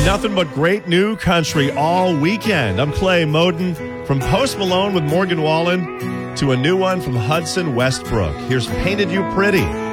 Nothing but great new country all weekend. I'm Clay Moden. From Post Malone with Morgan Wallen to a new one from Hudson Westbrook. Here's Painted You Pretty.